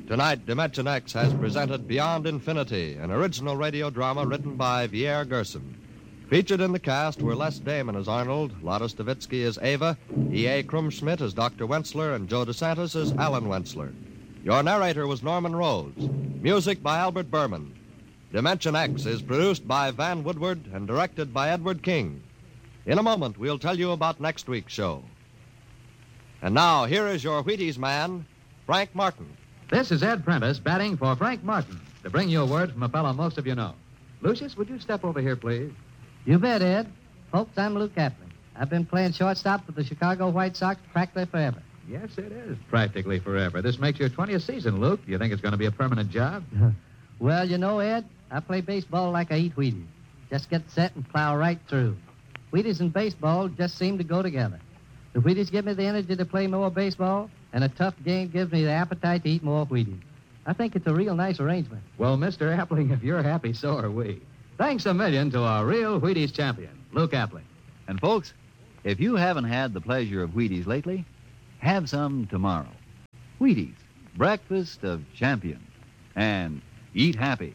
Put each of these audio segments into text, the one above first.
Tonight, Dimension X has presented Beyond Infinity, an original radio drama written by Pierre Gerson. Featured in the cast were Les Damon as Arnold, Lotta Stavitsky as Ava, E.A. Krumschmidt as Dr. Wentzler, and Joe DeSantis as Alan Wentzler. Your narrator was Norman Rhodes. Music by Albert Berman. Dimension X is produced by Van Woodward and directed by Edward King. In a moment, we'll tell you about next week's show. And now, here is your Wheaties man, Frank Martin. This is Ed Prentice batting for Frank Martin to bring you a word from a fellow most of you know. Lucius, would you step over here, please? You bet, Ed. Folks, I'm Luke Appling. I've been playing shortstop with the Chicago White Sox practically forever. Yes, it is practically forever. This makes your 20th season, Luke. Do you think it's going to be a permanent job? Well, you know, Ed, I play baseball like I eat Wheaties. Just get set and plow right through. Wheaties and baseball just seem to go together. The Wheaties give me the energy to play more baseball, and a tough game gives me the appetite to eat more Wheaties. I think it's a real nice arrangement. Well, Mr. Appling, if you're happy, so are we. Thanks a million to our real Wheaties champion, Luke Appling. And, folks, if you haven't had the pleasure of Wheaties lately, have some tomorrow. Wheaties, breakfast of champions. And eat happy.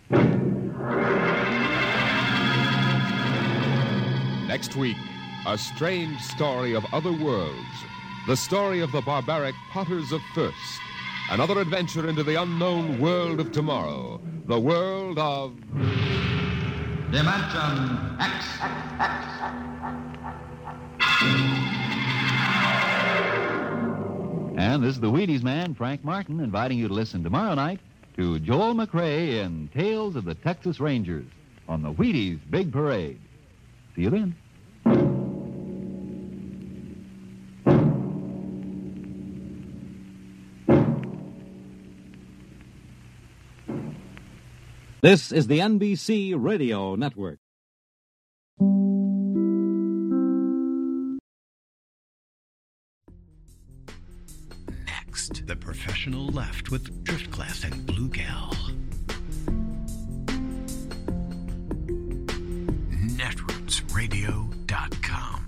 Next week, a strange story of other worlds. The story of the barbaric Potters of Thirst. Another adventure into the unknown world of tomorrow. The world of... Dimension X. And this is the Wheaties man, Frank Martin, inviting you to listen tomorrow night to Joel McRae in Tales of the Texas Rangers on the Wheaties Big Parade. See you then. This is the NBC Radio Network. Next, the professional left with Driftglass and Blue Gal. Netrootsradio.com.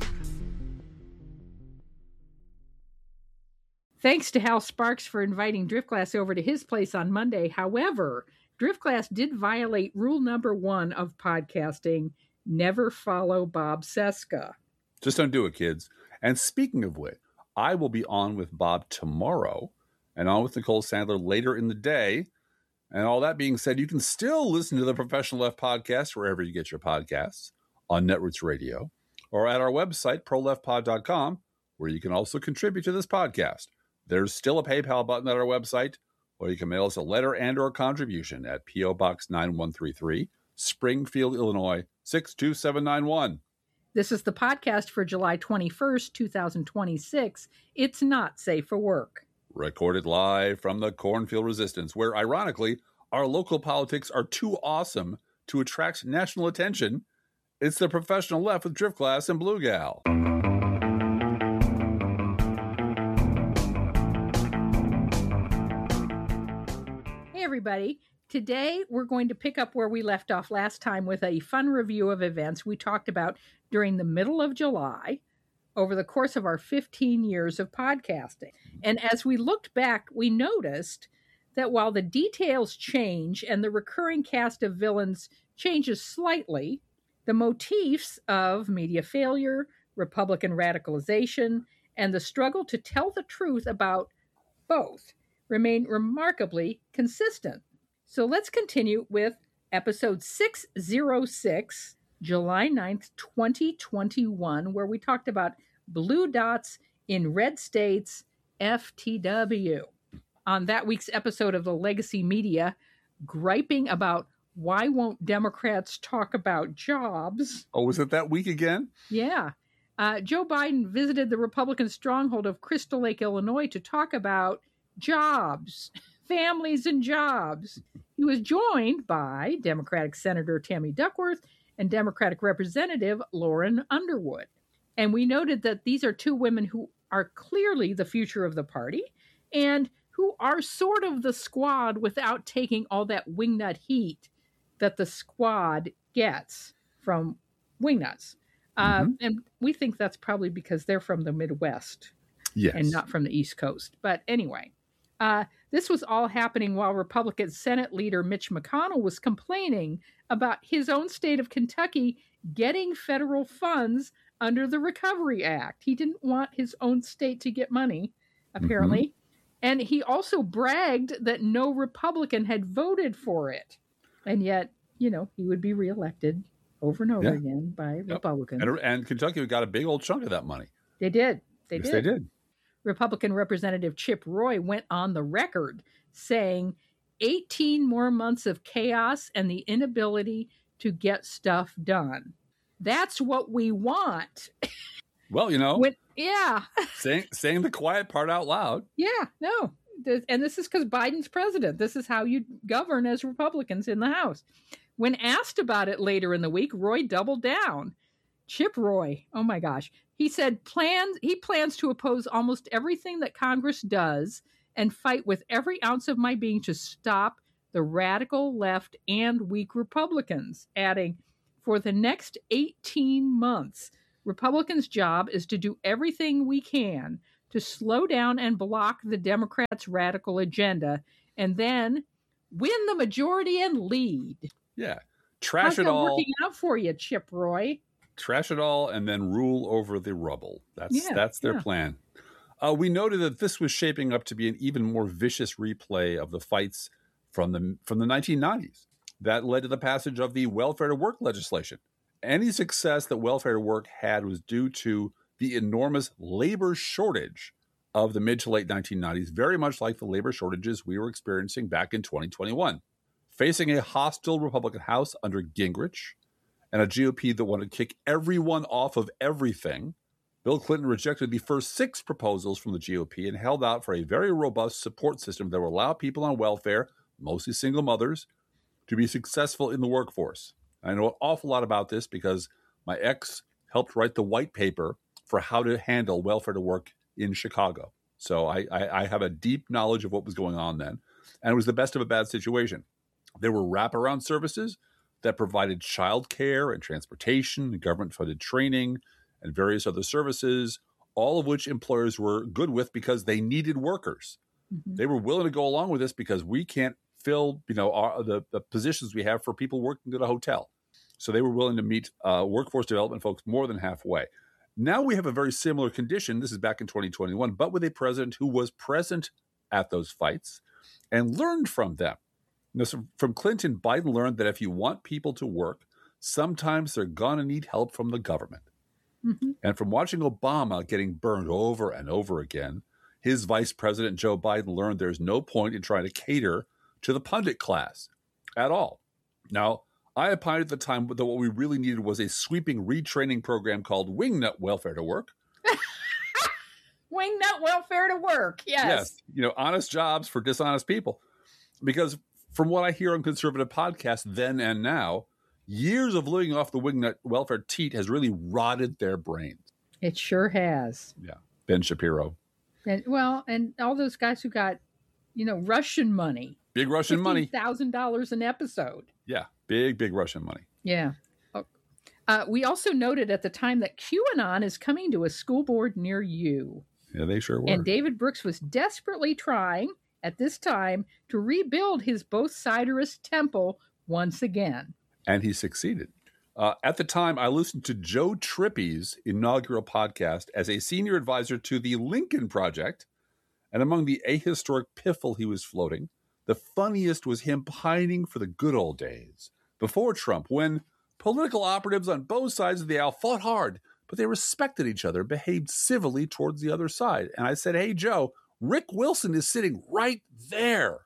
Thanks to Hal Sparks for inviting Driftglass over to his place on Monday. However, Driftglass did violate rule number 1 of podcasting: never follow Bob Cesca. Just don't do it, kids. And speaking of which, I will be on with Bob tomorrow and on with Nicole Sandler later in the day. And all that being said, you can still listen to the Professional Left podcast wherever you get your podcasts, on Netroots Radio, or at our website, proleftpod.com, where you can also contribute to this podcast. There's still a PayPal button at our website, or you can mail us a letter and or contribution at P.O. Box 9133, Springfield, Illinois, 62791. This is the podcast for July 21st, 2026. It's not safe for work. Recorded live from the Cornfield Resistance, where, ironically, our local politics are too awesome to attract national attention. It's the Professional Left with Driftglass and Blue Gal. Hey, everybody. Today, we're going to pick up where we left off last time with a fun review of events we talked about during the middle of July over the course of our 15 years of podcasting. And as we looked back, we noticed that while the details change and the recurring cast of villains changes slightly, the motifs of media failure, Republican radicalization, and the struggle to tell the truth about both remain remarkably consistent. So let's continue with episode 606, July 9th, 2021, where we talked about blue dots in red states, FTW. On that week's episode of the Legacy Media, griping about why won't Democrats talk about jobs? Oh, was it that week again? Yeah. Joe Biden visited the Republican stronghold of Crystal Lake, Illinois to talk about jobs, families and jobs. He was joined by Democratic Senator Tammy Duckworth and Democratic Representative Lauren Underwood. And we noted that these are two women who are clearly the future of the party and who are sort of the squad without taking all that wingnut heat that the squad gets from wingnuts. And we think that's probably because they're from the Midwest. Yes. And not from the East Coast. But anyway, This was all happening while Republican Senate leader Mitch McConnell was complaining about his own state of Kentucky getting federal funds under the Recovery Act. He didn't want his own state to get money, apparently. Mm-hmm. And he also bragged that no Republican had voted for it. And yet, he would be reelected over and over again by Republicans. And Kentucky got a big old chunk of that money. They did. They did. Republican Representative Chip Roy went on the record saying 18 more months of chaos and the inability to get stuff done. That's what we want. Well, saying the quiet part out loud. Yeah, no. And this is because Biden's president. This is how you govern as Republicans in the House. When asked about it later in the week, Roy doubled down. Chip Roy, oh my gosh. He said he plans to oppose almost everything that Congress does and fight with every ounce of my being to stop the radical left and weak Republicans, adding, for the next 18 months, Republicans' job is to do everything we can to slow down and block the Democrats' radical agenda and then win the majority and lead. Yeah. Trash How's it that all. Working out for you, Chip Roy. Trash it all and then rule over the rubble. That's their plan. We noted that this was shaping up to be an even more vicious replay of the fights from the 1990s that led to the passage of the welfare to work legislation. Any success that welfare to work had was due to the enormous labor shortage of the mid to late 1990s, very much like the labor shortages we were experiencing back in 2021. Facing a hostile Republican House under Gingrich and a GOP that wanted to kick everyone off of everything, Bill Clinton rejected the first 6 proposals from the GOP and held out for a very robust support system that would allow people on welfare, mostly single mothers, to be successful in the workforce. I know an awful lot about this because my ex helped write the white paper for how to handle welfare to work in Chicago. So I have a deep knowledge of what was going on then. And it was the best of a bad situation. There were wraparound services that provided childcare and transportation, and government-funded training, and various other services, all of which employers were good with because they needed workers. Mm-hmm. They were willing to go along with this because we can't fill, the positions we have for people working at a hotel. So they were willing to meet workforce development folks more than halfway. Now we have a very similar condition. This is back in 2021, but with a president who was present at those fights and learned from them. So from Clinton, Biden learned that if you want people to work, sometimes they're going to need help from the government. Mm-hmm. And from watching Obama getting burned over and over again, his vice president, Joe Biden, learned there's no point in trying to cater to the pundit class at all. Now, I opined at the time that what we really needed was a sweeping retraining program called Wingnut Welfare to Work. Wingnut Welfare to Work, yes. Honest jobs for dishonest people. Because from what I hear on conservative podcasts then and now, years of living off the wingnut welfare teat has really rotted their brains. It sure has. Yeah. Ben Shapiro. And all those guys who got, Russian money. Big Russian money. $15,000 an episode. Yeah. Big Russian money. Yeah. We also noted at the time that QAnon is coming to a school board near you. Yeah, they sure were. And David Brooks was desperately trying at this time to rebuild his both-siderist temple once again. And he succeeded. At the time, I listened to Joe Trippi's inaugural podcast as a senior advisor to the Lincoln Project. And among the ahistoric piffle he was floating, the funniest was him pining for the good old days before Trump, when political operatives on both sides of the aisle fought hard, but they respected each other, behaved civilly towards the other side. And I said, hey, Joe, Rick Wilson is sitting right there.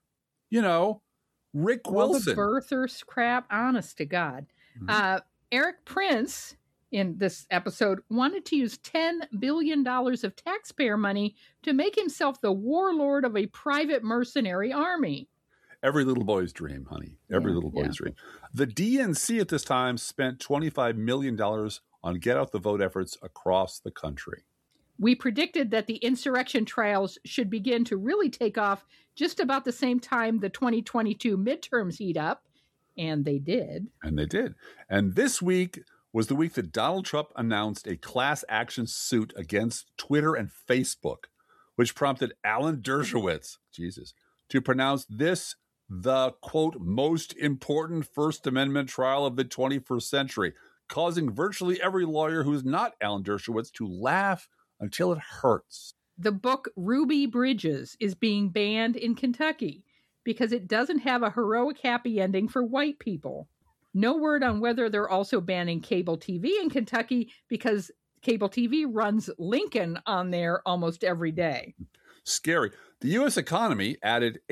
Rick Wilson. The birthers crap, honest to God. Mm-hmm. Eric Prince, in this episode, wanted to use $10 billion of taxpayer money to make himself the warlord of a private mercenary army. Every little boy's dream, honey. Every little boy's dream. The DNC at this time spent $25 million on get-out-the-vote efforts across the country. We predicted that the insurrection trials should begin to really take off just about the same time the 2022 midterms heat up, and they did. And this week was the week that Donald Trump announced a class action suit against Twitter and Facebook, which prompted Alan Dershowitz, Jesus, to pronounce this the, quote, most important First Amendment trial of the 21st century, causing virtually every lawyer who's not Alan Dershowitz to laugh until it hurts. The book Ruby Bridges is being banned in Kentucky because it doesn't have a heroic happy ending for white people. No word on whether they're also banning cable TV in Kentucky because cable TV runs Lincoln on there almost every day. Scary. The U.S. economy added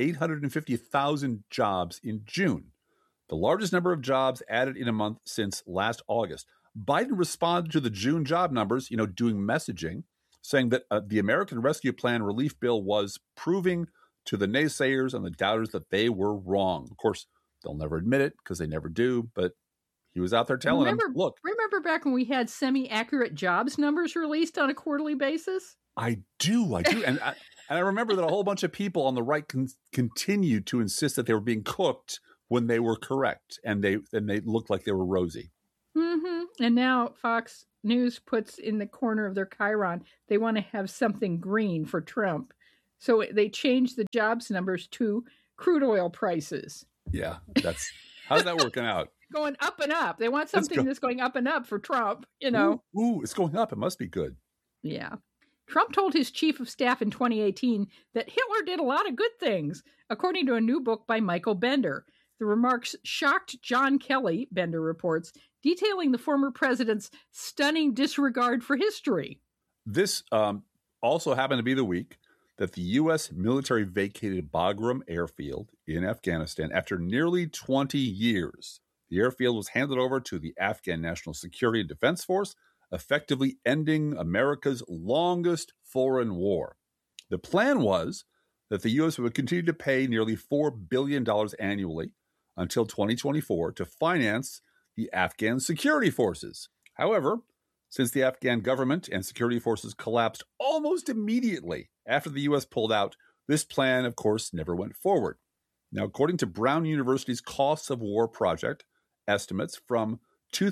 850,000 jobs in June, the largest number of jobs added in a month since last August. Biden responded to the June job numbers, doing messaging, saying that the American Rescue Plan relief bill was proving to the naysayers and the doubters that they were wrong. Of course, they'll never admit it because they never do, but he was out there telling them, look. Remember back when we had semi-accurate jobs numbers released on a quarterly basis? I do. And I remember that a whole bunch of people on the right continued to insist that they were being cooked when they were correct, and they looked like they were rosy. Mm-hmm. And now Fox News puts in the corner of their chyron, they want to have something green for Trump. So they changed the jobs numbers to crude oil prices. Yeah, how's that working out? Going up and up. They want something that's going up and up for Trump, Ooh, it's going up. It must be good. Yeah. Trump told his chief of staff in 2018 that Hitler did a lot of good things, according to a new book by Michael Bender. The remarks shocked John Kelly, Bender reports, detailing the former president's stunning disregard for history. This also happened to be the week that the U.S. military vacated Bagram Airfield in Afghanistan after nearly 20 years. The airfield was handed over to the Afghan National Security and Defense Force, effectively ending America's longest foreign war. The plan was that the U.S. would continue to pay nearly $4 billion annually until 2024 to finance the Afghan security forces. However, since the Afghan government and security forces collapsed almost immediately after the U.S. pulled out, this plan, of course, never went forward. Now, according to Brown University's Costs of War Project estimates from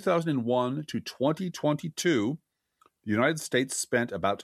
2001 to 2022, the United States spent about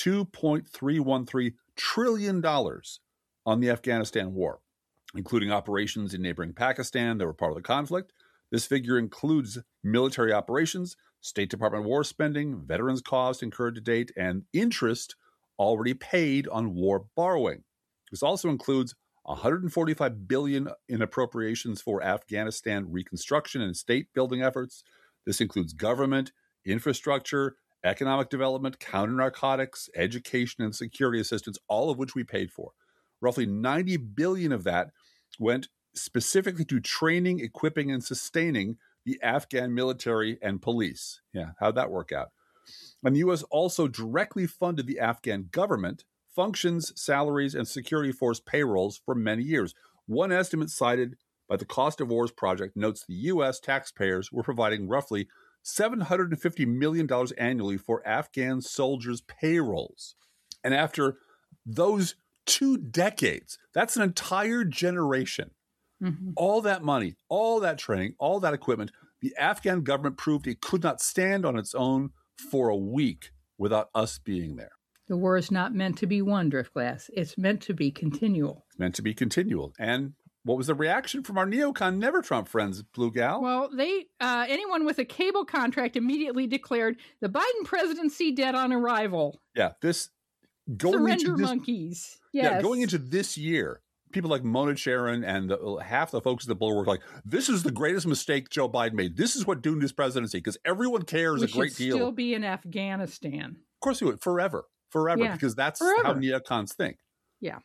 $2.313 trillion on the Afghanistan war, including operations in neighboring Pakistan that were part of the conflict. This figure includes military operations, State Department war spending, veterans' costs incurred to date, and interest already paid on war borrowing. This also includes $145 billion in appropriations for Afghanistan reconstruction and state building efforts. This includes government, infrastructure, economic development, counter-narcotics, education, and security assistance, all of which we paid for. Roughly $90 billion of that went specifically to training, equipping, and sustaining the Afghan military and police. Yeah, how'd that work out? And the U.S. also directly funded the Afghan government, functions, salaries, and security force payrolls for many years. One estimate cited by the Cost of Wars Project notes the U.S. taxpayers were providing roughly $750 million annually for Afghan soldiers' payrolls. And after those 2 decades, that's an entire generation. Mm-hmm. All that money, all that training, all that equipment, the Afghan government proved it could not stand on its own for a week without us being there. The war is not meant to be one, Driftglass. It's meant to be continual. It's meant to be continual. And what was the reaction from our neocon Never Trump friends, Blue Gal? Well, anyone with a cable contract immediately declared the Biden presidency dead on arrival. Yeah, surrender monkeys. Yes. Yeah, going into this year, people like Mona Charen and half the folks at the Bulwark were like, this is the greatest mistake Joe Biden made. This is what doomed his presidency because everyone cares a great deal. We should still be in Afghanistan. Of course we would. Forever, yeah, because that's how neocons think. Yeah.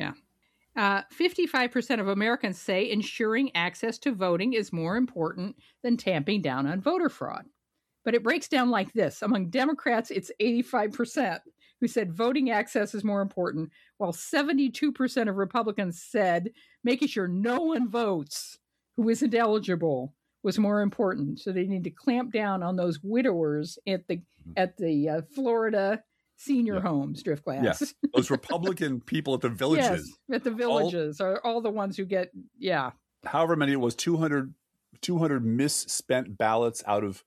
55% of Americans say ensuring access to voting is more important than tamping down on voter fraud. But it breaks down like this. Among Democrats, it's 85% who said voting access is more important, while 72% of Republicans said making sure no one votes who isn't eligible was more important. So they need to clamp down on those widowers at the Florida senior homes, Driftglass. Yes, those Republican people at the villages. Yes, at the villages are all the ones who get, However many it was, 200 misspent ballots out of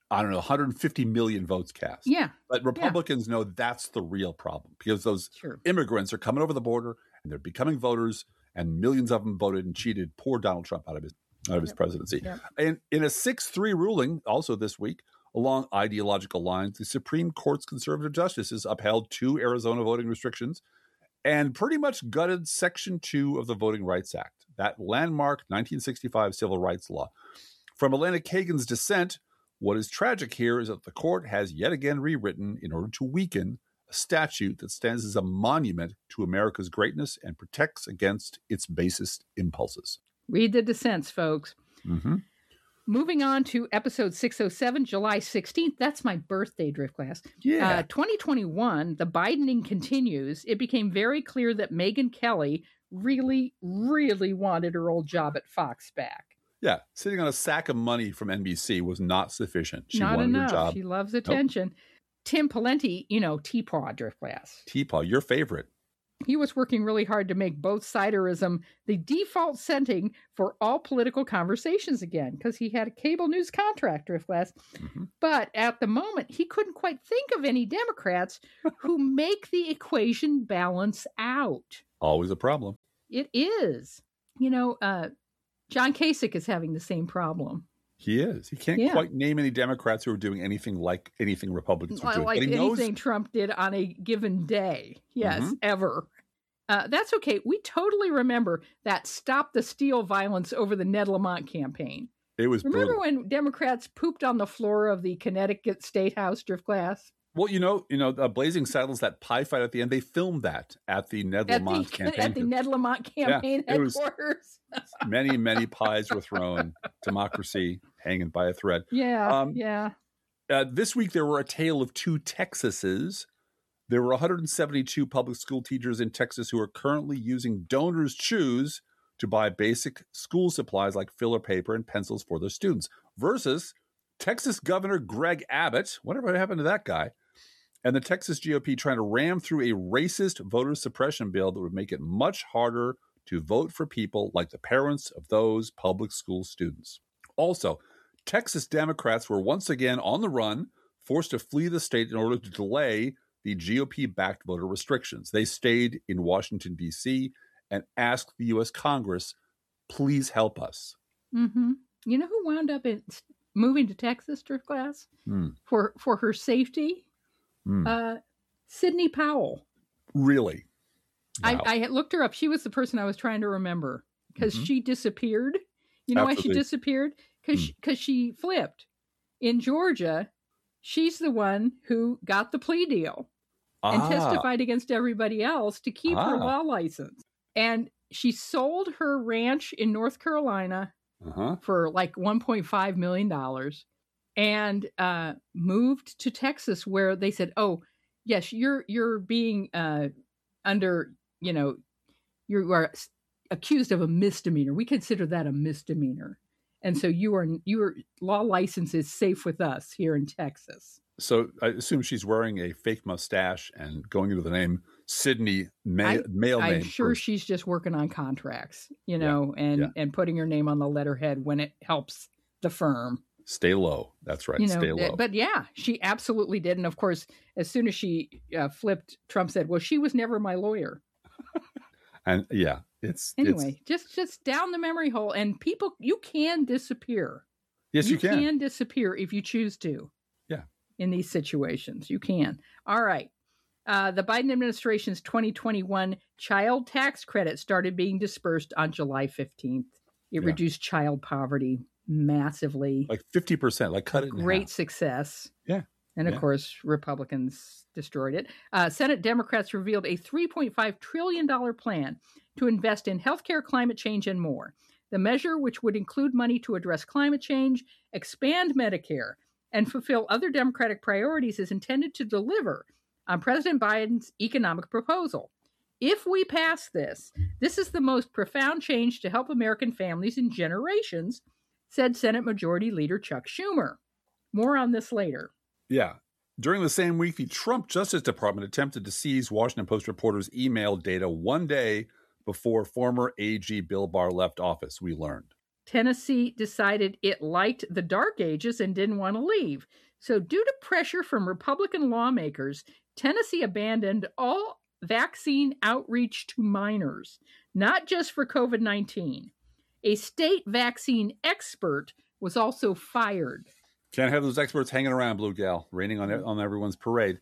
I don't know, 150 million votes cast. Yeah. But Republicans know that's the real problem because those immigrants are coming over the border and they're becoming voters, and millions of them voted and cheated poor Donald Trump out of his presidency. Yep. And in a 6-3 ruling, also this week, along ideological lines, the Supreme Court's conservative justices upheld 2 Arizona voting restrictions and pretty much gutted Section 2 of the Voting Rights Act, that landmark 1965 civil rights law. From Elena Kagan's dissent, what is tragic here is that the court has yet again rewritten in order to weaken a statute that stands as a monument to America's greatness and protects against its basest impulses. Read the dissents, folks. Mm-hmm. Moving on to episode 607, July 16th. That's my birthday, Driftglass. Yeah. 2021, the Bidening continues. It became very clear that Megyn Kelly really, really wanted her old job at Fox back. Yeah, sitting on a sack of money from NBC was not sufficient. She not wanted enough. her job. She loves attention. Nope. Tim Pawlenty, T-Paw, Driftglass. T-Paw, your favorite. He was working really hard to make both siderism the default setting for all political conversations again, because he had a cable news contract, Driftglass. Mm-hmm. But at the moment, he couldn't quite think of any Democrats who make the equation balance out. Always a problem. It is. John Kasich is having the same problem. He is. He can't quite name any Democrats who are doing anything like anything Republicans are doing. Like but he anything knows... Trump did on a given day. Yes, ever. That's okay. We totally remember that Stop the Steal violence over the Ned Lamont campaign. It was Remember brutal. when Democrats pooped on the floor of the Connecticut State House, Driftglass? Well, Blazing Saddles, that pie fight at the end, they filmed that at the Ned Lamont campaign. At the Ned Lamont campaign headquarters. Many, many pies were thrown. Democracy hanging by a thread. Yeah, this week, there were a tale of 2 Texases. There were 172 public school teachers in Texas who are currently using Donors Choose to buy basic school supplies like filler paper and pencils for their students, versus Texas Governor Greg Abbott, whatever happened to that guy, and the Texas GOP trying to ram through a racist voter suppression bill that would make it much harder to vote for people like the parents of those public school students. Also, Texas Democrats were once again on the run, forced to flee the state in order to delay the GOP-backed voter restrictions. They stayed in Washington, D.C., and asked the U.S. Congress, please help us. Mm-hmm. You know who wound up moving to Texas, Driftglass, for her safety? Sidney Powell. Really? Wow. I had looked her up. She was the person I was trying to remember because she disappeared. You know Absolutely. Why she disappeared? Because she flipped. In Georgia, she's the one who got the plea deal and testified against everybody else to keep her law license. And she sold her ranch in North Carolina for like $1.5 million and moved to Texas, where they said, oh, yes, you're being under, you are accused of a misdemeanor. We consider that a misdemeanor. And so your law license is safe with us here in Texas. So I assume she's wearing a fake mustache and going into the name Sidney male name. I'm sure she's just working on contracts, and putting her name on the letterhead when it helps the firm. Stay low. That's right. Stay low. But yeah, she absolutely did. And of course, as soon as she flipped, Trump said, well, she was never my lawyer. And yeah, just down the memory hole. And people, you can disappear. Yes, you can. You can disappear if you choose to. Yeah. In these situations, you can. All right. The Biden administration's 2021 child tax credit started being dispersed on July 15th. It reduced child poverty massively. Like 50%, cut it in half. Great success. Yeah. And of course, Republicans destroyed it. Senate Democrats revealed a $3.5 trillion plan to invest in healthcare, climate change, and more. The measure, which would include money to address climate change, expand Medicare, and fulfill other Democratic priorities, is intended to deliver on President Biden's economic proposal. If we pass this is the most profound change to help American families in generations, said Senate Majority Leader Chuck Schumer. More on this later. Yeah. During the same week, the Trump Justice Department attempted to seize Washington Post reporters' email data one day before former AG Bill Barr left office, we learned. Tennessee decided it liked the Dark Ages and didn't want to leave. So, due to pressure from Republican lawmakers, Tennessee abandoned all vaccine outreach to minors, not just for COVID-19. A state vaccine expert was also fired. Can't have those experts hanging around, Blue Gal, raining on everyone's parade.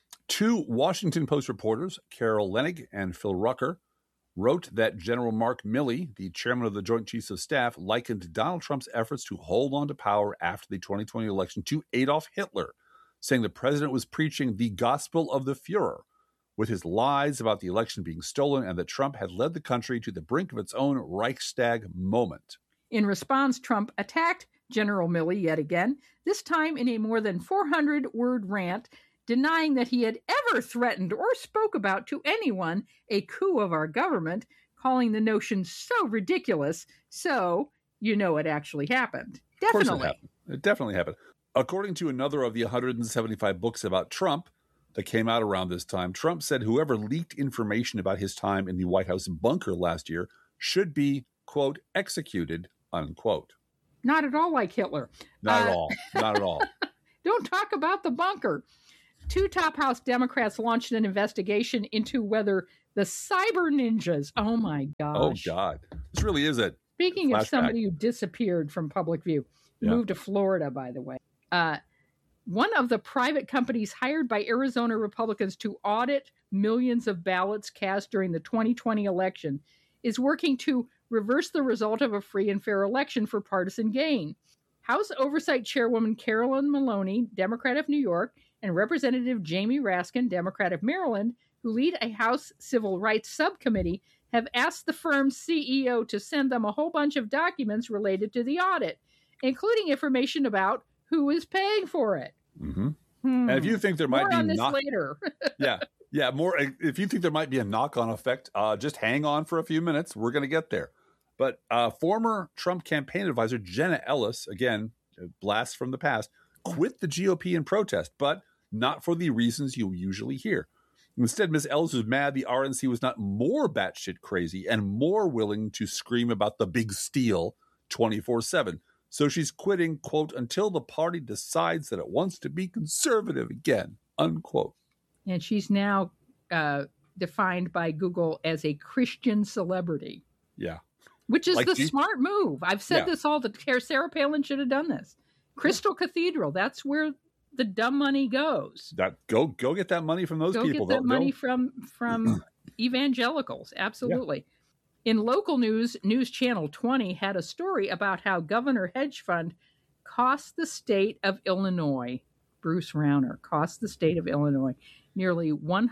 2 Washington Post reporters, Carol Leonnig and Phil Rucker, wrote that General Mark Milley, the chairman of the Joint Chiefs of Staff, likened Donald Trump's efforts to hold on to power after the 2020 election to Adolf Hitler, saying the president was preaching the gospel of the Fuhrer with his lies about the election being stolen and that Trump had led the country to the brink of its own Reichstag moment. In response, Trump attacked General Milley yet again, this time in a more than 400-word rant, denying that he had ever threatened or spoke about to anyone a coup of our government, calling the notion so ridiculous. So, you know it actually happened. Definitely. Of course it happened. It definitely happened. According to another of the 175 books about Trump that came out around this time, Trump said whoever leaked information about his time in the White House bunker last year should be, quote, executed, unquote. Not at all like Hitler. Not at all. Not at all. Don't talk about the bunker. 2 top House Democrats launched an investigation into whether the cyber ninjas, oh my gosh. Oh, God. This really is it. Speaking Flashback. of somebody who disappeared from public view, moved to Florida, by the way. One of the private companies hired by Arizona Republicans to audit millions of ballots cast during the 2020 election is working to reverse the result of a free and fair election for partisan gain. House Oversight Chairwoman Carolyn Maloney, Democrat of New York, and Representative Jamie Raskin, Democrat of Maryland, who lead a House Civil Rights Subcommittee, have asked the firm's CEO to send them a whole bunch of documents related to the audit, including information about who is paying for it. Mm-hmm. And if you think there might More be on this later. more. If you think there might be a knock-on effect, just hang on for a few minutes. We're going to get there. But former Trump campaign advisor Jenna Ellis, again, a blast from the past, quit the GOP in protest, but not for the reasons you usually hear. Instead, Ms. Ellis was mad the RNC was not more batshit crazy and more willing to scream about the big steal 24/7. So she's quitting, quote, until the party decides that it wants to be conservative again, unquote. And she's now defined by Google as a Christian celebrity. Yeah. Which is the smart move. I've said this all the time. Sarah Palin should have done this. Crystal Cathedral, that's where the dumb money goes. Go get that money from those people. Go get that money from evangelicals. Absolutely. Yeah. In local news, News Channel 20 had a story about how Governor Hedge Fund cost the state of Illinois, Bruce Rauner, cost the state of Illinois nearly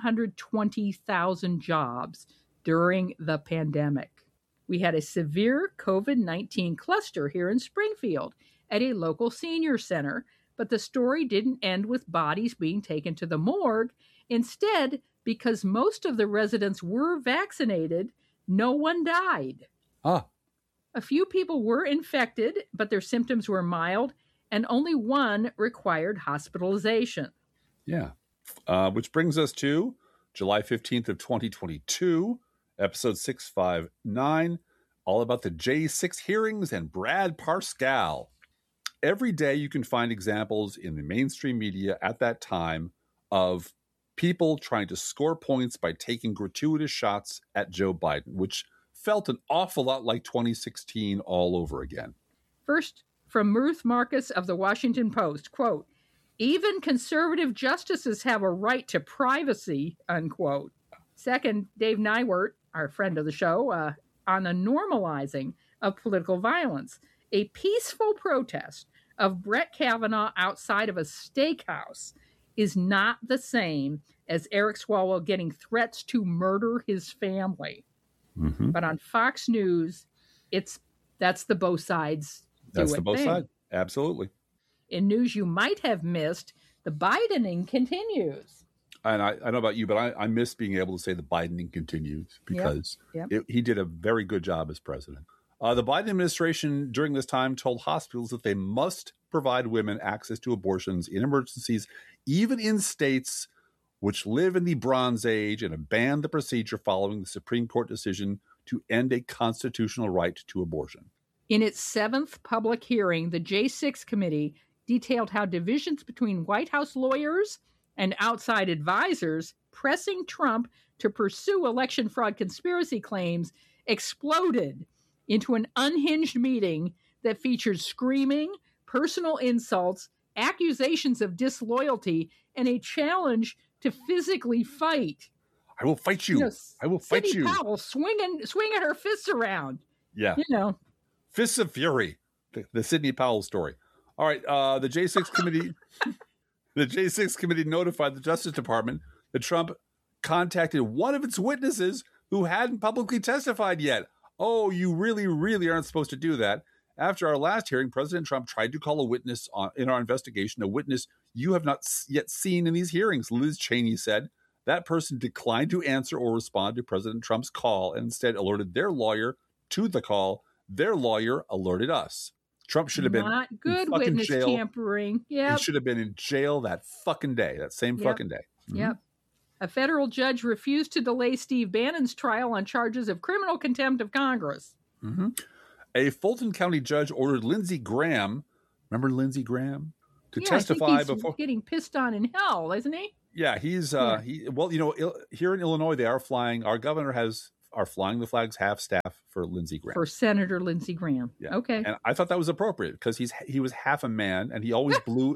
120,000 jobs during the pandemic. We had a severe COVID-19 cluster here in Springfield at a local senior center, but the story didn't end with bodies being taken to the morgue. Instead, because most of the residents were vaccinated, no one died. A few people were infected, but their symptoms were mild, and only one required hospitalization. Yeah. Which brings us to July 15th of 2022, episode 659, all about the J6 hearings and Brad Parscale. Every day you can find examples in the mainstream media at that time of people trying to score points by taking gratuitous shots at Joe Biden, which felt an awful lot like 2016 all over again. First, from Ruth Marcus of the Washington Post, quote, even conservative justices have a right to privacy, unquote. Second, Dave Nywert, our friend of the show, on the normalizing of political violence. A peaceful protest of Brett Kavanaugh outside of a steakhouse is not the same as Eric Swalwell getting threats to murder his family. Mm-hmm. But on Fox News, that's the both sides do That's it the both thing. side. Absolutely. In news you might have missed, the Bidening continues. And I don't know about you, but I miss being able to say the Bidening continues because he did a very good job as president. The Biden administration during this time told hospitals that they must provide women access to abortions in emergencies, even in states which live in the Bronze Age, and abandoned the procedure following the Supreme Court decision to end a constitutional right to abortion. In its 7th public hearing, the J6 committee detailed how divisions between White House lawyers and outside advisors pressing Trump to pursue election fraud conspiracy claims exploded into an unhinged meeting that featured screaming, personal insults, accusations of disloyalty, and a challenge to physically fight. I will fight you. I will fight Sidney you. Powell swinging her fists around. Yeah. Fists of Fury, the Sidney Powell story. All right, the J6 committee, the J6 committee notified the Justice Department that Trump contacted one of its witnesses who hadn't publicly testified yet. Oh, you really, really aren't supposed to do that. After our last hearing, President Trump tried to call a witness in our investigation, a witness you have not yet seen in these hearings, Liz Cheney said. That person declined to answer or respond to President Trump's call and instead alerted their lawyer to the call. Their lawyer alerted us. Trump should have been not good in witness jail. tampering. Yeah, He should have been in jail that fucking day, that same fucking day. Mm-hmm. Yep. A federal judge refused to delay Steve Bannon's trial on charges of criminal contempt of Congress. Mm-hmm. A Fulton County judge ordered Lindsey Graham, remember Lindsey Graham, to testify I think he's before getting pissed on in hell, isn't he? Yeah, he's here in Illinois they are flying. Our governor are flying the flags half staff for Lindsey Graham. For Senator Lindsey Graham. Yeah. Okay. And I thought that was appropriate because he was half a man and he always blew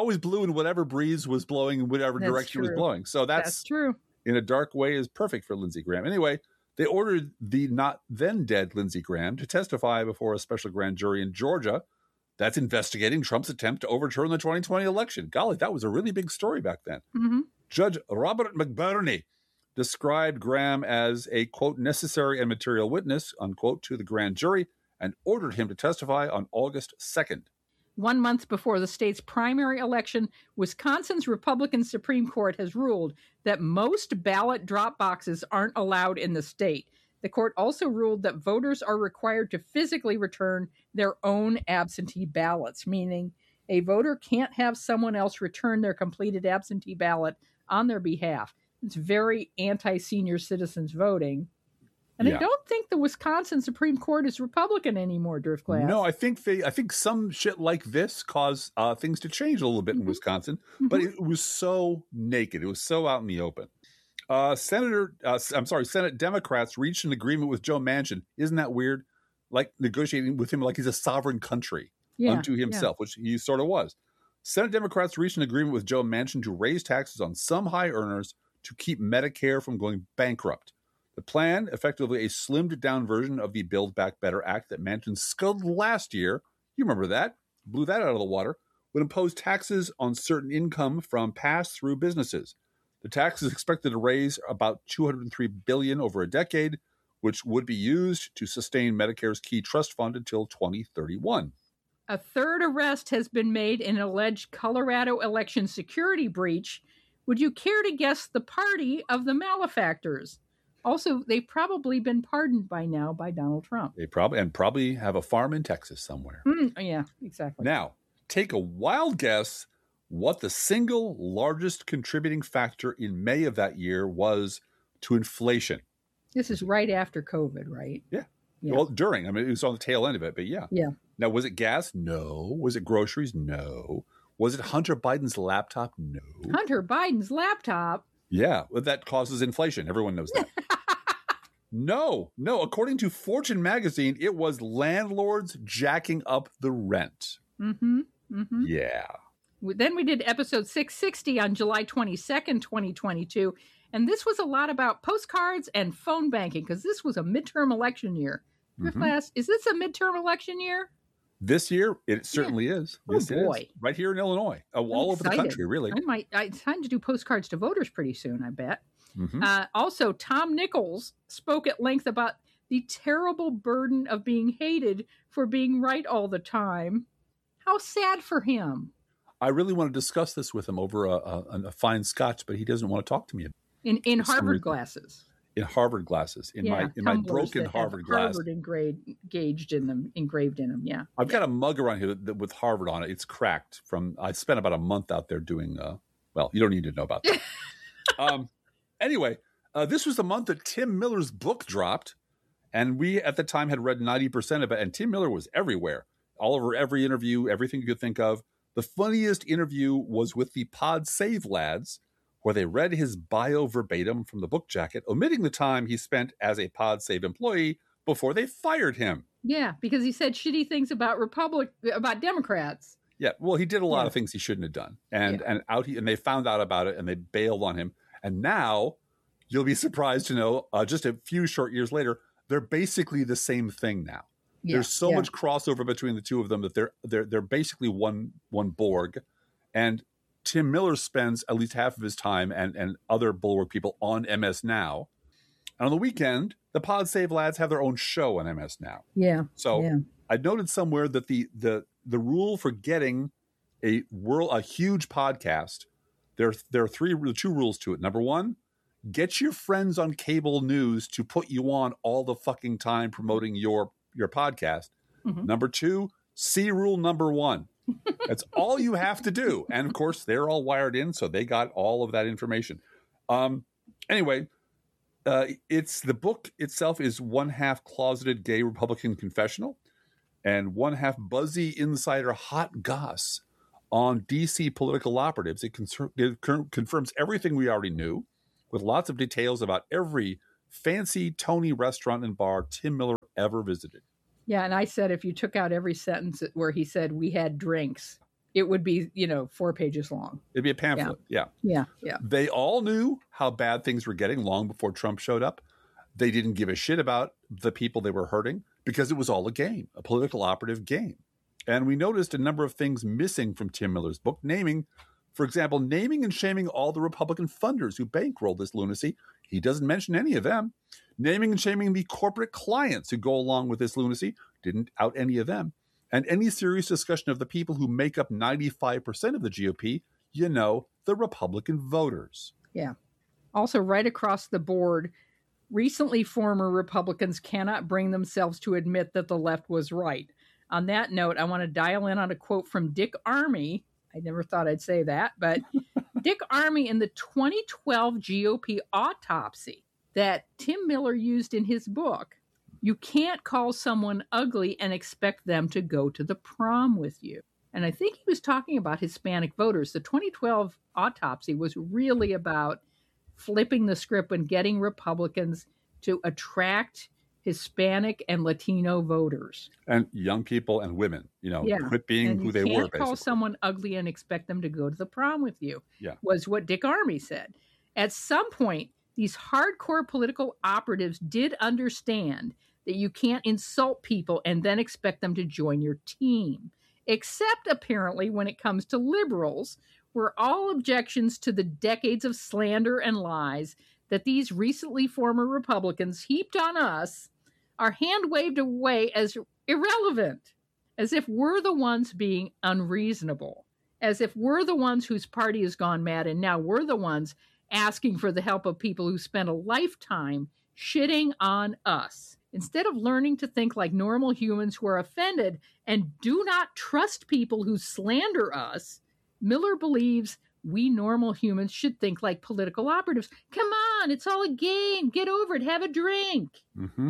in whatever breeze was blowing in whatever direction it was blowing. So that's true. In a dark way is perfect for Lindsey Graham. Anyway, they ordered the not then dead Lindsey Graham to testify before a special grand jury in Georgia that's investigating Trump's attempt to overturn the 2020 election. Golly, that was a really big story back then. Mm-hmm. Judge Robert McBurney described Graham as a, quote, necessary and material witness, unquote, to the grand jury and ordered him to testify on August 2nd. 1 month before the state's primary election, Wisconsin's Republican Supreme Court has ruled that most ballot drop boxes aren't allowed in the state. The court also ruled that voters are required to physically return their own absentee ballots, meaning a voter can't have someone else return their completed absentee ballot on their behalf. It's very anti-senior citizens voting. And I don't think the Wisconsin Supreme Court is Republican anymore, Driftglass. No, I think some shit like this caused things to change a little bit in Wisconsin, but it was so naked. It was so out in the open. Senate Democrats reached an agreement with Joe Manchin. Isn't that weird? Like negotiating with him like he's a sovereign country unto himself, which he sort of was. Senate Democrats reached an agreement with Joe Manchin to raise taxes on some high earners to keep Medicare from going bankrupt. The plan, effectively a slimmed-down version of the Build Back Better Act that Manchin sculled last year, you remember that, blew that out of the water, would impose taxes on certain income from pass-through businesses. The tax is expected to raise about $203 billion over a decade, which would be used to sustain Medicare's key trust fund until 2031. A third arrest has been made in an alleged Colorado election security breach. Would you care to guess the party of the malefactors? Also, they've probably been pardoned by now by Donald Trump. They probably have a farm in Texas somewhere. Yeah, exactly. Now, take a wild guess what the single largest contributing factor in May of that year was to inflation. This is right after COVID, right? Yeah. Well, during. I mean, it was on the tail end of it, but yeah. Yeah. Now, was it gas? No. Was it groceries? No. Was it Hunter Biden's laptop? No. Hunter Biden's laptop? Yeah, well, that causes inflation. Everyone knows that. No. According to Fortune magazine, it was landlords jacking up the rent. Mm-hmm. Mm-hmm. Yeah. Then we did episode 660 on July 22nd, 2022. And this was a lot about postcards and phone banking because this was a midterm election year. Class, is this a midterm election year? This year, it certainly is. Oh, yes, boy. It is. Right here in Illinois. All over the country, really. It's time to do postcards to voters pretty soon, I bet. Mm-hmm. Also, Tom Nichols spoke at length about the terrible burden of being hated for being right all the time. How sad for him. I really want to discuss this with him over a fine scotch, but he doesn't want to talk to me. In Harvard glasses. In Harvard glasses. In my broken Harvard glass. Harvard engraved in them. Yeah. I've got a mug around here with Harvard on it. It's cracked I spent about a month out there doing, well, you don't need to know about that. Anyway, this was the month that Tim Miller's book dropped. And we, at the time, had read 90% of it, and Tim Miller was everywhere, all over every interview, everything you could think of. The funniest interview was with the Pod Save lads, where they read his bio verbatim from the book jacket, omitting the time he spent as a Pod Save employee before they fired him. Yeah, because he said shitty things about Democrats. Yeah, well, he did a lot of things he shouldn't have done, and they found out about it, and they bailed on him. And now, you'll be surprised to know, just a few short years later, they're basically the same thing now. Yeah, there's so much crossover between the two of them that they're basically one Borg, and Tim Miller spends at least half of his time and other Bulwark people on MS Now. And on the weekend, the Pod Save lads have their own show on MS Now. Yeah. So I noted somewhere that the rule for getting a huge podcast, there are two rules to it. Number one, get your friends on cable news to put you on all the fucking time promoting your podcast. Mm-hmm. Number two, see rule number one. That's all you have to do. And of course, they're all wired in, so they got all of that information. Anyway, it's the book itself is one half closeted gay Republican confessional and one half buzzy insider hot goss on DC political operatives. It confirms everything we already knew, with lots of details about every fancy Tony restaurant and bar Tim Miller ever visited. Yeah, and I said if you took out every sentence where he said we had drinks, it would be, 4 pages long. It'd be a pamphlet, yeah. They all knew how bad things were getting long before Trump showed up. They didn't give a shit about the people they were hurting because it was all a game, a political operative game. And we noticed a number of things missing from Tim Miller's book, for example, naming and shaming all the Republican funders who bankrolled this lunacy. He doesn't mention any of them. Naming and shaming the corporate clients who go along with this lunacy. Didn't out any of them. And any serious discussion of the people who make up 95% of the GOP, the Republican voters. Yeah. Also, right across the board, recently former Republicans cannot bring themselves to admit that the left was right. On that note, I want to dial in on a quote from Dick Armey. I never thought I'd say that, but Dick Armey in the 2012 GOP autopsy that Tim Miller used in his book. You can't call someone ugly and expect them to go to the prom with you. And I think he was talking about Hispanic voters. The 2012 autopsy was really about flipping the script and getting Republicans to attract Hispanic and Latino voters. And young people and women, quit being who they were, basically. You can't call someone ugly and expect them to go to the prom with you, was what Dick Armey said. At some point, these hardcore political operatives did understand that you can't insult people and then expect them to join your team, except apparently when it comes to liberals, where all objections to the decades of slander and lies that these recently former Republicans heaped on us are hand-waved away as irrelevant, as if we're the ones being unreasonable, as if we're the ones whose party has gone mad, and now we're the ones asking for the help of people who spent a lifetime shitting on us. Instead of learning to think like normal humans who are offended and do not trust people who slander us, Miller believes we normal humans should think like political operatives. Come on, it's all a game. Get over it. Have a drink. Mm-hmm.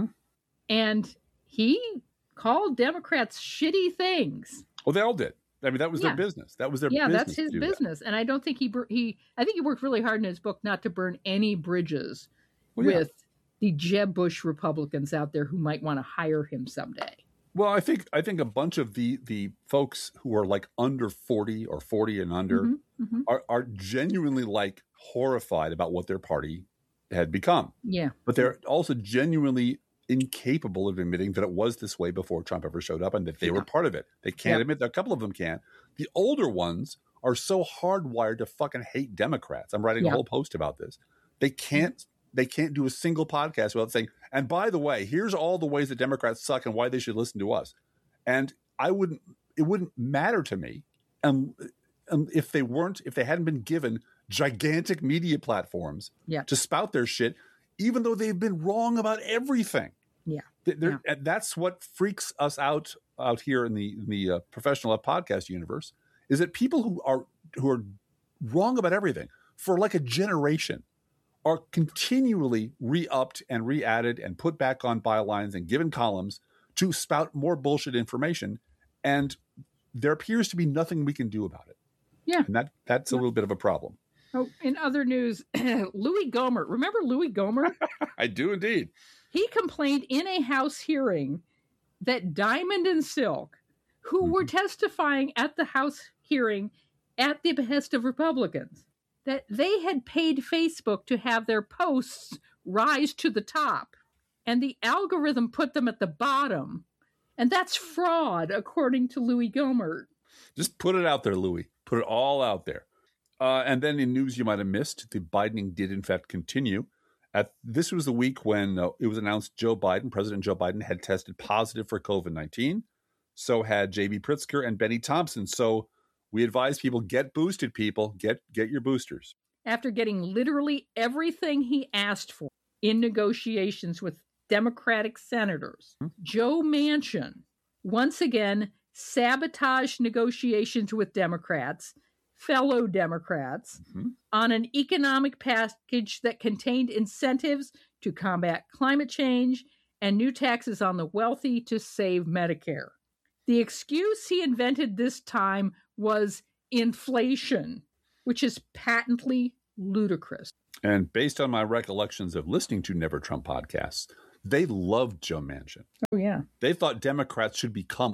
And he called Democrats shitty things. Well, they all did. I mean, that was their business. That was their business. Yeah, that's his business. And I don't think I think he worked really hard in his book not to burn any bridges with the Jeb Bush Republicans out there who might want to hire him someday. Well, I think a bunch of the folks who are like under 40 or 40 and under are genuinely like horrified about what their party had become. Yeah. But they're also genuinely incapable of admitting that it was this way before Trump ever showed up and that they were part of it. They can't admit that. A couple of them can. The older ones are so hardwired to fucking hate Democrats. I'm writing a whole post about this. They can't do a single podcast without saying, and by the way, here's all the ways that Democrats suck and why they should listen to us. And it wouldn't matter to me if they hadn't been given gigantic media platforms to spout their shit, even though they've been wrong about everything. Yeah. That's what freaks us out here in the professional podcast universe, is that people who are wrong about everything for like a generation are continually re-upped and re-added and put back on bylines and given columns to spout more bullshit information. And there appears to be nothing we can do about it. Yeah. And that's a little bit of a problem. Oh, in other news, Louis Gohmert. Remember Louis Gohmert? I do indeed. He complained in a House hearing that Diamond and Silk, who were testifying at the House hearing at the behest of Republicans, that they had paid Facebook to have their posts rise to the top, and the algorithm put them at the bottom. And that's fraud, according to Louis Gohmert. Just put it out there, Louis. Put it all out there. And then in news you might have missed, the Bidening did in fact continue. This was the week when it was announced President Joe Biden, had tested positive for COVID-19. So had J.B. Pritzker and Benny Thompson. So we advise people, get boosted, people. Get your boosters. After getting literally everything he asked for in negotiations with Democratic senators, Joe Manchin once again sabotaged negotiations with fellow Democrats, on an economic package that contained incentives to combat climate change and new taxes on the wealthy to save Medicare. The excuse he invented this time was inflation, which is patently ludicrous. And based on my recollections of listening to Never Trump podcasts, they loved Joe Manchin. Oh, yeah. They thought all Democrats should become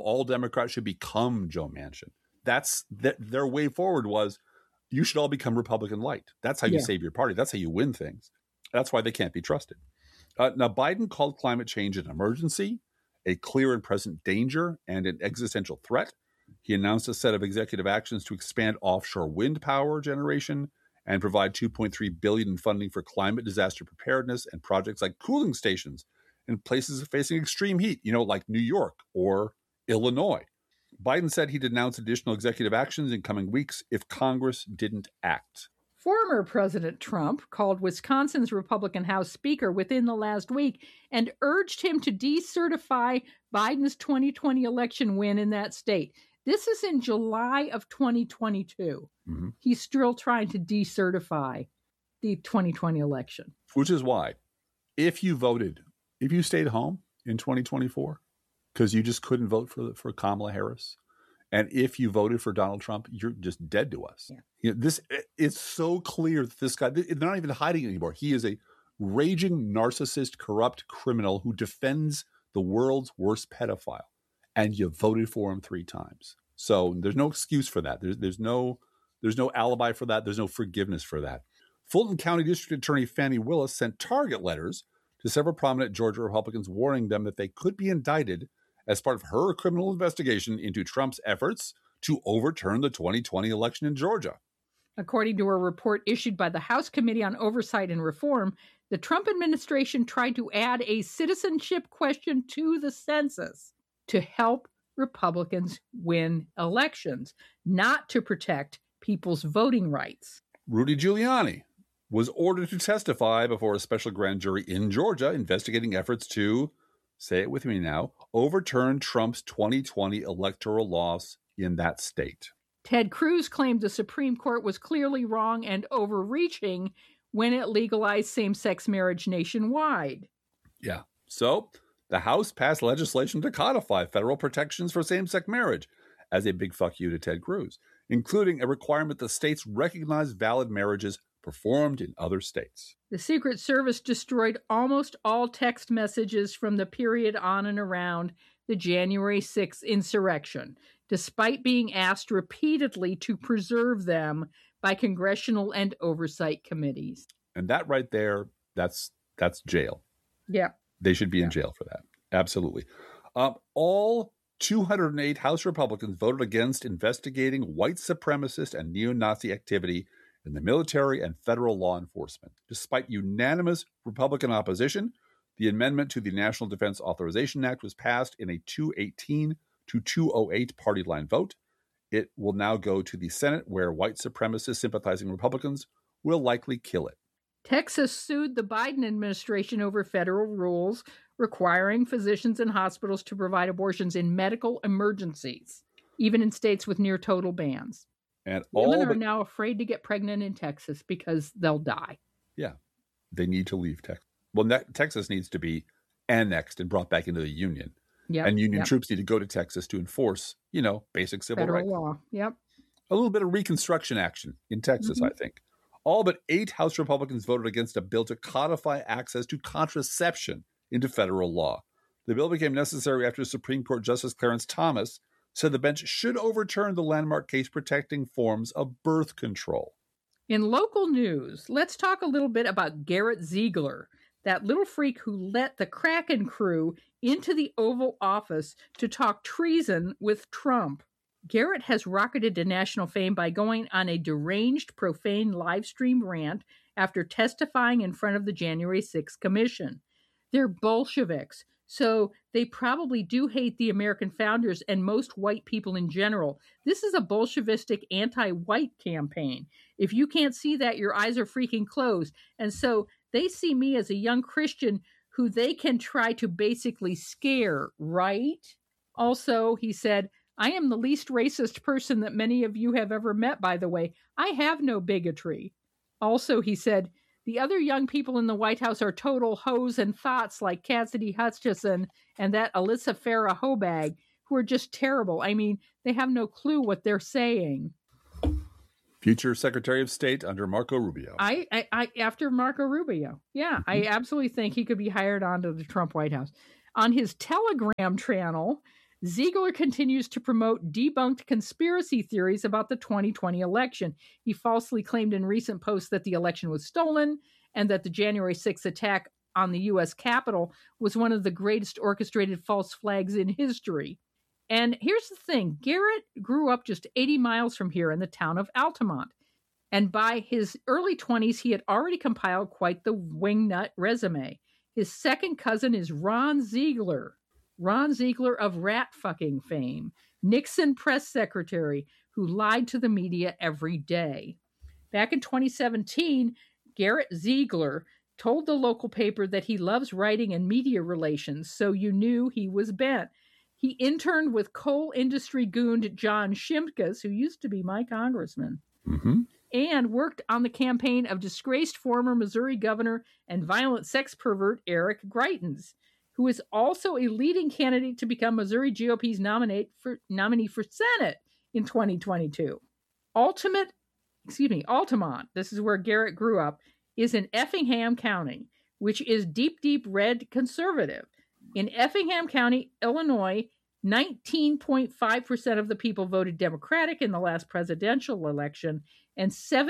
Joe Manchin. That's their way forward was, you should all become Republican light. That's how you save your party. That's how you win things. That's why they can't be trusted. Now, Biden called climate change an emergency, a clear and present danger, and an existential threat. He announced a set of executive actions to expand offshore wind power generation and provide $2.3 billion in funding for climate disaster preparedness and projects like cooling stations in places facing extreme heat, like New York or Illinois. Biden said he'd announce additional executive actions in coming weeks if Congress didn't act. Former President Trump called Wisconsin's Republican House Speaker within the last week and urged him to decertify Biden's 2020 election win in that state. This is in July of 2022. He's still trying to decertify the 2020 election. Which is why, if you stayed home in 2024, because you just couldn't vote for Kamala Harris, and if you voted for Donald Trump, you're just dead to us. Yeah. It's so clear that this guy, they're not even hiding it anymore. He is a raging narcissist, corrupt criminal who defends the world's worst pedophile, and you voted for him 3 times. So there's no excuse for that. There's no alibi for that. There's no forgiveness for that. Fulton County District Attorney Fannie Willis sent target letters to several prominent Georgia Republicans warning them that they could be indicted as part of her criminal investigation into Trump's efforts to overturn the 2020 election in Georgia. According to a report issued by the House Committee on Oversight and Reform, the Trump administration tried to add a citizenship question to the census to help Republicans win elections, not to protect people's voting rights. Rudy Giuliani was ordered to testify before a special grand jury in Georgia investigating efforts to, say it with me now, overturn Trump's 2020 electoral loss in that state. Ted Cruz claimed the Supreme Court was clearly wrong and overreaching when it legalized same-sex marriage nationwide. Yeah. So the House passed legislation to codify federal protections for same-sex marriage as a big fuck you to Ted Cruz, including a requirement that states recognize valid marriages performed in other states. The Secret Service destroyed almost all text messages from the period on and around the January 6th insurrection, despite being asked repeatedly to preserve them by congressional and oversight committees. And that right there, that's jail. Yeah. They should be in jail for that. Absolutely. All 208 House Republicans voted against investigating white supremacist and neo-Nazi activity in the military and federal law enforcement. Despite unanimous Republican opposition, the amendment to the National Defense Authorization Act was passed in a 218 to 208 party line vote. It will now go to the Senate, where white supremacist sympathizing Republicans will likely kill it. Texas sued the Biden administration over federal rules requiring physicians and hospitals to provide abortions in medical emergencies, even in states with near total bans. And women are now afraid to get pregnant in Texas because they'll die. Yeah. they need to leave Texas. Well, Texas needs to be annexed and brought back into the Union. Yep, and Union yep. troops need to go to Texas to enforce, basic civil Federal rights. law. Yep. A little bit of Reconstruction action in Texas, I think. All but 8 House Republicans voted against a bill to codify access to contraception into federal law. The bill became necessary after Supreme Court Justice Clarence Thomas said the bench should overturn the landmark case protecting forms of birth control. In local news, let's talk a little bit about Garrett Ziegler, that little freak who let the Kraken crew into the Oval Office to talk treason with Trump. Garrett has rocketed to national fame by going on a deranged, profane live-stream rant after testifying in front of the January 6th Commission. They're Bolsheviks, so they probably do hate the American founders and most white people in general. This is a Bolshevistic anti-white campaign. If you can't see that, your eyes are freaking closed. And so they see me as a young Christian who they can try to basically scare, right? Also, he said, I am the least racist person that many of you have ever met, by the way. I have no bigotry. Also, he said, the other young people in the White House are total hoes and thoughts like Cassidy Hutchinson and that Alyssa Farah Hobag, who are just terrible. I mean, they have no clue what they're saying. Future Secretary of State under Marco Rubio. I after Marco Rubio. Yeah, I absolutely think he could be hired onto the Trump White House. On his Telegram channel, Ziegler continues to promote debunked conspiracy theories about the 2020 election. He falsely claimed in recent posts that the election was stolen and that the January 6th attack on the U.S. Capitol was one of the greatest orchestrated false flags in history. And here's the thing. Garrett grew up just 80 miles from here in the town of Altamont. And by his early 20s, he had already compiled quite the wingnut resume. His second cousin is Ron Ziegler of rat-fucking fame, Nixon press secretary who lied to the media every day. Back in 2017, Garrett Ziegler told the local paper that he loves writing and media relations, so you knew he was bent. He interned with coal industry goon John Shimkus, who used to be my congressman, and worked on the campaign of disgraced former Missouri governor and violent sex pervert Eric Greitens, who is also a leading candidate to become Missouri GOP's nominee for Senate in 2022. Altamont, this is where Garrett grew up, is in Effingham County, which is deep, deep red conservative. In Effingham County, Illinois, 19.5% of the people voted Democratic in the last presidential election, and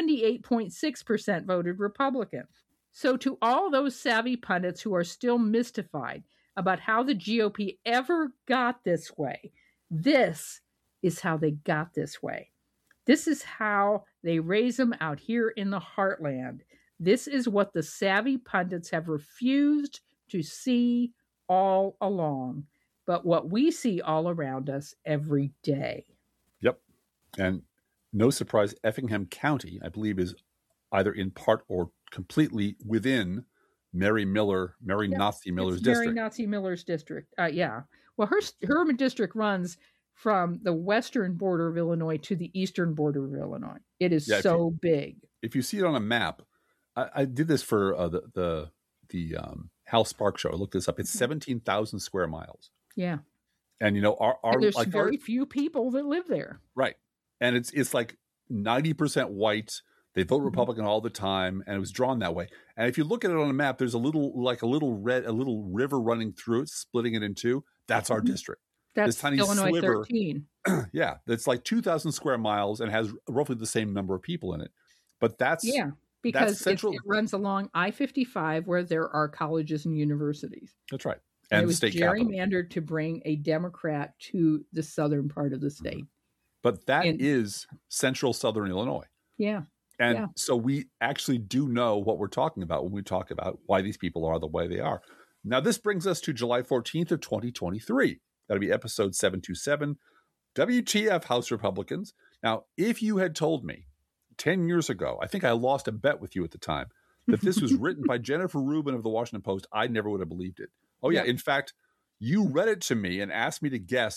78.6% voted Republican. So to all those savvy pundits who are still mystified about how the GOP ever got this way, this is how they got this way. This is how they raise them out here in the heartland. This is what the savvy pundits have refused to see all along, but what we see all around us every day. Yep. And no surprise, Effingham County, I believe, is either in part or completely within Mary Nazi Miller's district. Mary Nazi Miller's district. Yeah. Well, her district runs from the western border of Illinois to the eastern border of Illinois. It is big. If you see it on a map, I did this for the Hal Sparks show. I looked this up. It's 17,000 square miles. Yeah. And there's very few people that live there. Right. And it's like 90% white. They vote Republican all the time, and it was drawn that way. And if you look at it on a map, there's a little river running through it, splitting it in two. That's our district. That's this tiny Illinois sliver, 13. Yeah, that's like 2,000 square miles and has roughly the same number of people in it. But that's because it runs along I-55 where there are colleges and universities. That's right. And it was state gerrymandered to bring a Democrat to the southern part of the state. But that is central southern Illinois. Yeah. And so we actually do know what we're talking about when we talk about why these people are the way they are. Now, this brings us to July 14th of 2023. That'll be episode 727, WTF House Republicans. Now, if you had told me 10 years ago, I think I lost a bet with you at the time, that this was written by Jennifer Rubin of the Washington Post, I never would have believed it. Oh, yeah. In fact, you read it to me and asked me to guess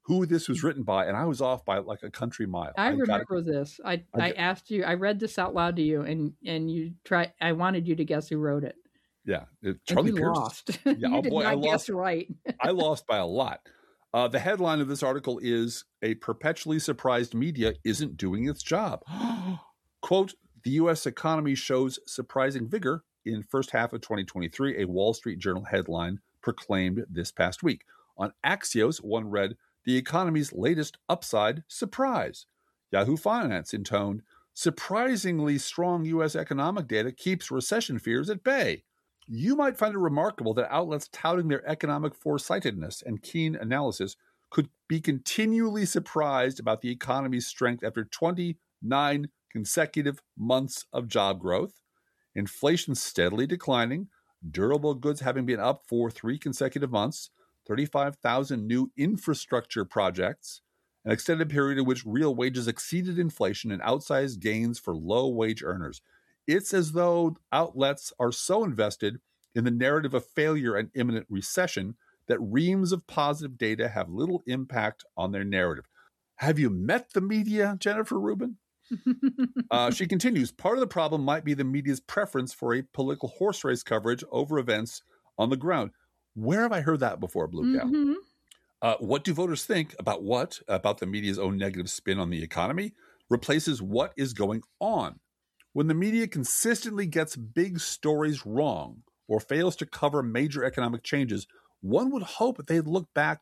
who this was written by, and I was off by like a country mile. I remember this. I asked you, I read this out loud to you, and you I wanted you to guess who wrote it. Yeah, Charlie Pierce. Lost. Yeah, you did not guess right. I lost by a lot. The headline of this article is "A Perpetually Surprised Media Isn't Doing Its Job." Quote, "The U.S. economy shows surprising vigor in first half of 2023," a Wall Street Journal headline proclaimed this past week. On Axios, one read, "The economy's latest upside surprise." Yahoo Finance intoned, "Surprisingly strong U.S. economic data keeps recession fears at bay." You might find it remarkable that outlets touting their economic foresightedness and keen analysis could be continually surprised about the economy's strength after 29 consecutive months of job growth, inflation steadily declining, durable goods having been up for 3 consecutive months, 35,000 new infrastructure projects, an extended period in which real wages exceeded inflation, and outsized gains for low-wage earners. It's as though outlets are so invested in the narrative of failure and imminent recession that reams of positive data have little impact on their narrative. Have you met the media, Jennifer Rubin? She continues, "Part of the problem might be the media's preference for a political horse race coverage over events on the ground." Where have I heard that before, Blue Cow? Mm-hmm. What do voters think about the media's own negative spin on the economy replaces what is going on? When the media consistently gets big stories wrong or fails to cover major economic changes, one would hope they'd look back